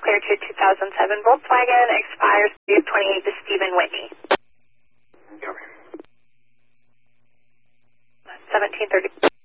clear to 2007 Volkswagen, expires 28 to Stephen Whitney. 1730.